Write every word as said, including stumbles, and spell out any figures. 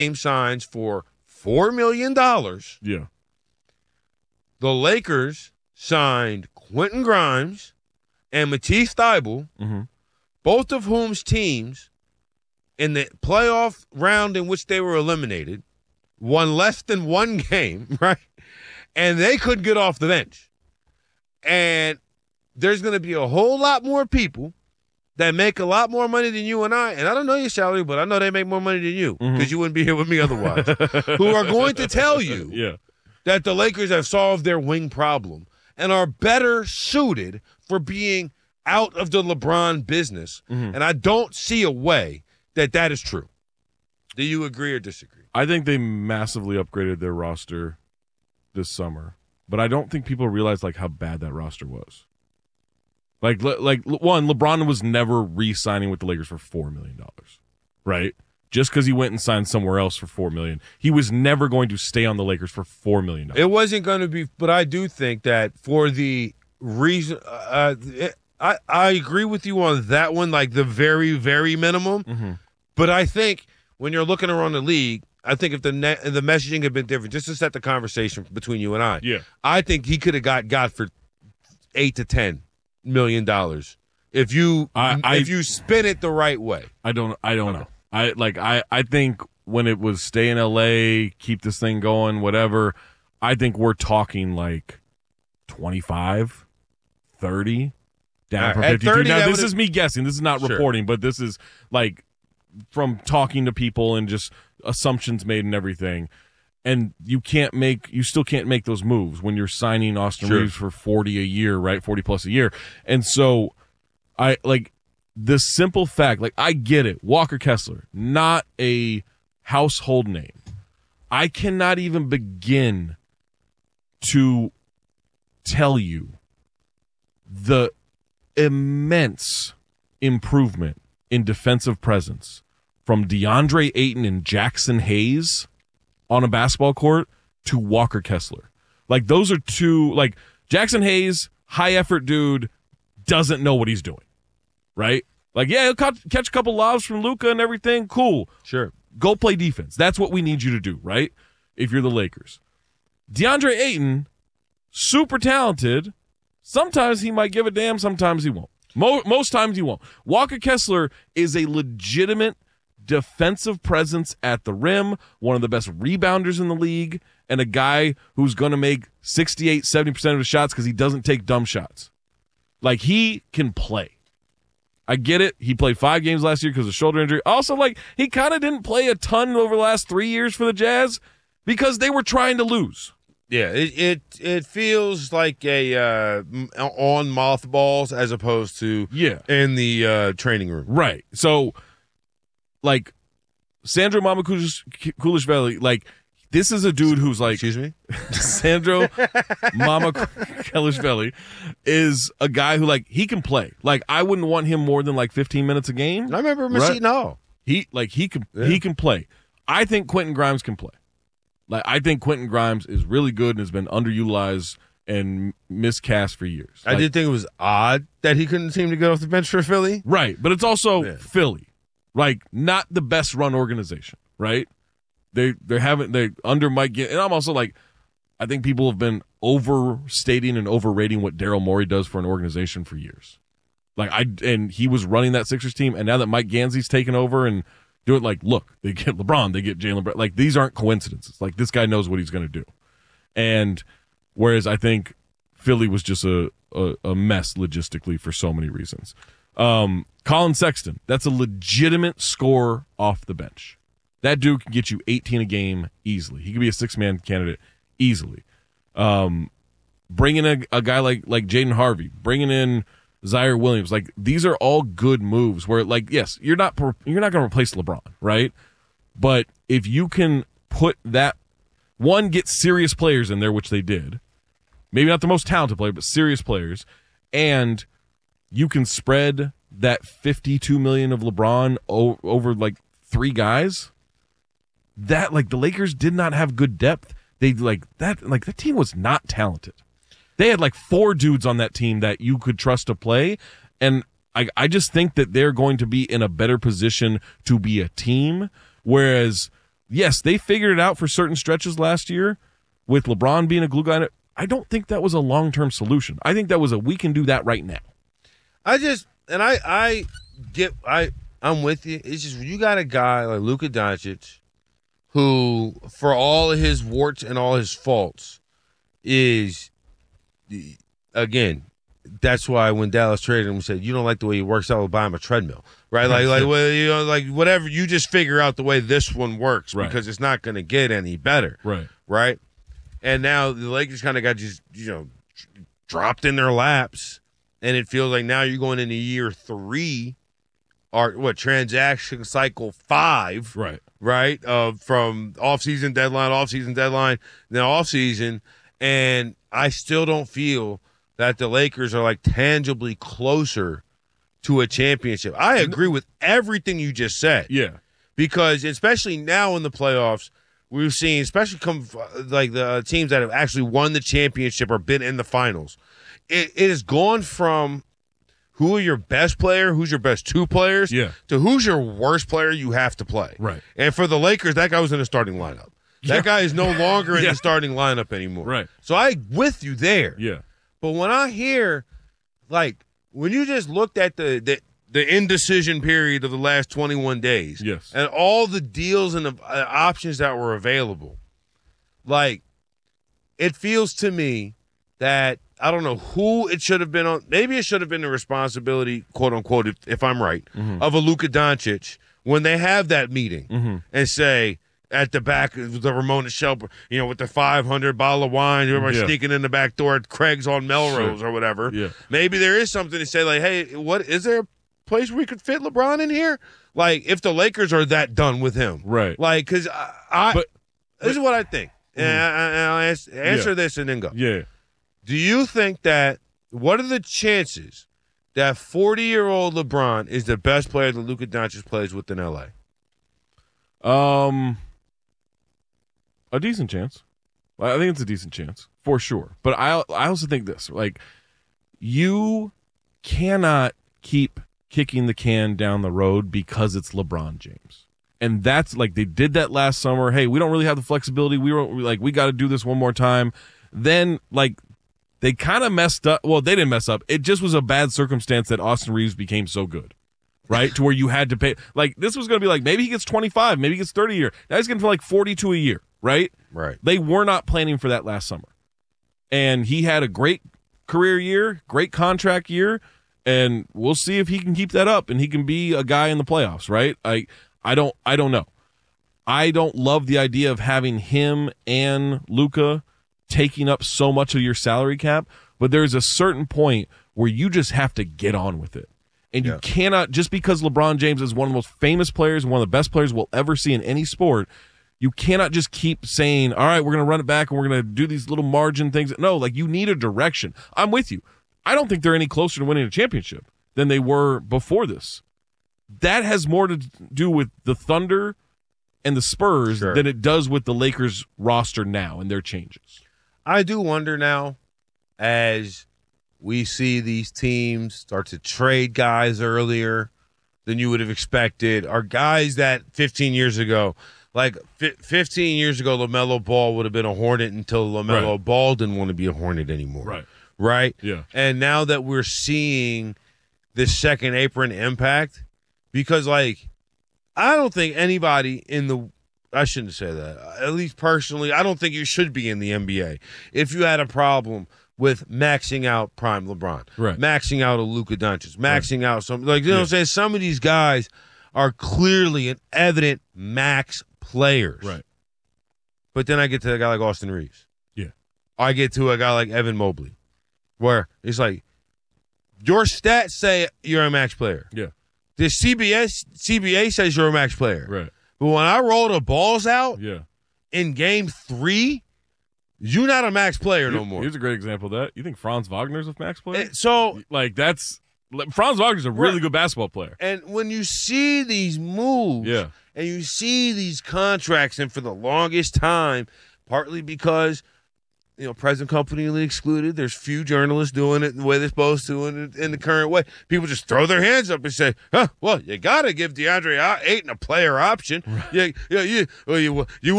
James signs for four million dollars. Yeah. The Lakers signed Quentin Grimes and Matisse Thybulle, Mm-hmm. both of whom's teams in the playoff round in which they were eliminated won less than one game, right? And they couldn't get off the bench. And there's going to be a whole lot more people that make a lot more money than you and I, and I don't know your salary, but I know they make more money than you because Mm-hmm. you wouldn't be here with me otherwise, who are going to tell you Yeah. that the Lakers have solved their wing problem and are better suited for being out of the LeBron business. Mm-hmm. And I don't see a way that that is true. Do you agree or disagree? I think they massively upgraded their roster this summer, but I don't think people realize like how bad that roster was. Like, le- like one, LeBron was never re-signing with the Lakers for four million dollars, right? Just because he went and signed somewhere else for four million dollars. He was never going to stay on the Lakers for four million dollars. It wasn't going to be, but I do think that for the reason, uh, it, I, I agree with you on that one, like the very, very minimum. Mm-hmm. But I think when you're looking around the league, I think if the net, the messaging had been different, just to set the conversation between you and I, Yeah. I think he could have got got for eight to ten million dollars if you I- I- if you spin it the right way. I don't I don't know. I like I, I think when it was stay in L A, keep this thing going, whatever, I think we're talking like twenty-five, thirty down All from right, at fifty-two. thirty, Now that this would've- is me guessing. This is not Sure. reporting, but this is like from talking to people and just assumptions made and everything. And you can't make you still can't make those moves when you're signing Austin Sure. Reeves for forty a year, right? forty plus a year. And so I like the simple fact, like I get it. Walker Kessler, not a household name. I cannot even begin to tell you the immense improvement in defensive presence from DeAndre Ayton and Jackson Hayes on a basketball court to Walker Kessler. Like those are two, like Jackson Hayes, high effort dude, doesn't know what he's doing. Right? Like, yeah, he'll catch, catch a couple lobs from Luka and everything. Cool. Sure. Go play defense. That's what we need you to do, right? If you're the Lakers. DeAndre Ayton, super talented. Sometimes he might give a damn. Sometimes he won't. Mo- most times he won't. Walker Kessler is a legitimate defensive presence at the rim, one of the best rebounders in the league, and a guy who's going to make sixty-eight, seventy percent of his shots because he doesn't take dumb shots. Like, he can play. I get it. He played five games last year because of shoulder injury. Also, like, he kind of didn't play a ton over the last three years for the Jazz because they were trying to lose. Yeah, it it, it feels like a uh, m- on mothballs as opposed to Yeah. in the uh, training room. Right. So, like, Sandro Mamakulishvili, like, this is a dude who's like, Excuse me? Sandro Mamakulishvili is a guy who, like, he can play. Like, I wouldn't want him more than like fifteen minutes a game. I remember Right. Machine Hall. He like he can Yeah. he can play. I think Quentin Grimes can play. Like, I think Quentin Grimes is really good and has been underutilized and miscast for years. I Like, did think it was odd that he couldn't seem to get off the bench for Philly. right, but it's also Yeah. Philly, like not the best run organization, right? They they haven't they under Mike Gin- and I'm also like, I think people have been overstating and overrating what Daryl Morey does for an organization for years. Like I and he was running that Sixers team, and now that Mike Gansey's taken over and do it, like, look, they get LeBron, they get Jaylen Brown. Like, these aren't coincidences. Like, this guy knows what he's going to do. And whereas I think Philly was just a, a, a mess logistically for so many reasons. Um, Colin Sexton, that's a legitimate scorer off the bench. That dude can get you eighteen a game easily. He could be a six-man candidate easily. Um, bringing a, a guy like like Jaden Harvey, bringing in Zaire Williams, like, these are all good moves where, like, yes, you're not you're not going to replace LeBron, right? But if you can put that one, get serious players in there, which they did, maybe not the most talented player, but serious players, and you can spread that fifty-two million of LeBron o- over like three guys. That, like, the Lakers did not have good depth. They like that like the team was not talented. They had like four dudes on that team that you could trust to play, and I I just think that they're going to be in a better position to be a team, whereas yes, they figured it out for certain stretches last year with LeBron being a glue guy. I don't think that was a long-term solution. I think that was a we can do that right now. I just and I I get I I'm with you. It's just you got a guy like Luka Doncic who, for all of his warts and all his faults, is again. That's why when Dallas traded him, we said you don't like the way he works out, we'll buy him a treadmill, right? Like, like, well, you know, like whatever. You just figure out the way this one works right. because it's not going to get any better, right? Right. And now the Lakers kind of got just you know dropped in their laps, and it feels like now you're going into year three, or what transaction cycle five, right? Right. Uh, from off-season deadline, off-season deadline, then off-season, and I still don't feel that the Lakers are like tangibly closer to a championship. I agree with everything you just said. Yeah. Because especially now in the playoffs, we've seen, especially come like the teams that have actually won the championship or been in the finals, it, it has gone from who are your best player, who's your best two players, yeah. to who's your worst player you have to play. Right. And for the Lakers, that guy was in the starting lineup. That yeah. guy is no longer in yeah. the starting lineup anymore. Right. So I with you there. Yeah. But when I hear, like, when you just looked at the, the the indecision period of the last twenty-one days, yes, and all the deals and the uh, options that were available, like, it feels to me that I don't know who it should have been on. Maybe it should have been the responsibility, quote unquote, if, if I'm right, mm-hmm. of a Luka Doncic when they have that meeting mm-hmm. and say, at the back of the Ramona Shelper, you know, with the five hundred bottle of wine, everybody yeah. sneaking in the back door at Craig's on Melrose sure. or whatever. Yeah. Maybe there is something to say, like, hey, what is there a place where we could fit LeBron in here? Like, if the Lakers are that done with him. Right. Like, because I, I but, this but, is what I think. Mm-hmm. And, I, and I'll answer, answer yeah. this and then go. Yeah. Do you think that, what are the chances that forty-year-old LeBron is the best player that Luka Doncic plays with in L A? Um... A decent chance. I think it's a decent chance for sure. But I I also think this, like, you cannot keep kicking the can down the road because it's LeBron James. And that's like they did that last summer. Hey, we don't really have the flexibility. We were like we got to do this one more time. Then like they kind of messed up. Well, they didn't mess up. It just was a bad circumstance that Austin Reeves became so good. Right? To where you had to pay. Like this was going to be like maybe he gets twenty-five, maybe he gets thirty a year. Now he's getting for like forty-two a year. Right? Right. They were not planning for that last summer. And he had a great career year, great contract year, and we'll see if he can keep that up and he can be a guy in the playoffs, right? I I don't I don't know. I don't love the idea of having him and Luka taking up so much of your salary cap, but there's a certain point where you just have to get on with it. And you yeah. cannot, just because LeBron James is one of the most famous players and one of the best players we'll ever see in any sport, you cannot just keep saying, all right, we're going to run it back and we're going to do these little margin things. No, like you need a direction. I'm with you. I don't think they're any closer to winning a championship than they were before this. That has more to do with the Thunder and the Spurs sure. than it does with the Lakers roster now and their changes. I do wonder now, as we see these teams start to trade guys earlier than you would have expected, are guys that fifteen years ago, like fifteen years ago, LaMelo Ball would have been a Hornet until LaMelo right. Ball didn't want to be a Hornet anymore. Right. Right? Yeah. And now that we're seeing this second apron impact, because, like, I don't think anybody in the – I shouldn't say that. At least personally, I don't think you should be in the N B A if you had a problem with maxing out prime LeBron, right. maxing out a Luka Doncic, maxing right. out some – like, you know yeah. what I'm saying? Some of these guys are clearly an evident max players. Right. But then I get to a guy like Austin Reeves. Yeah. I get to a guy like Evan Mobley, where it's like, your stats say you're a max player. Yeah. The C B S C B A says you're a max player. Right. But when I roll the balls out yeah. in game three, you're not a max player Here, no more. Here's a great example of that. You think Franz Wagner's a max player? And so, like, that's – Franz Wagner's a really right. good basketball player. And when you see these moves yeah. and you see these contracts, and for the longest time, partly because – you know, present company excluded. There's few journalists doing it the way they're supposed to in, in the current way. People just throw their hands up and say, huh, well, you got to give DeAndre Ayton a player option. Right. Yeah, yeah, you, well, you, you